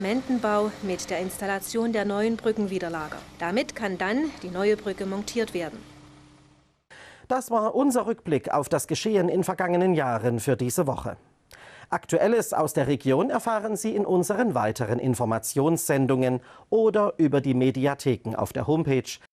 Zementenbau mit der Installation der neuen Brückenwiderlager. Damit kann dann die neue Brücke montiert werden. Das war unser Rückblick auf das Geschehen in vergangenen Jahren für diese Woche. Aktuelles aus der Region erfahren Sie in unseren weiteren Informationssendungen oder über die Mediatheken auf der Homepage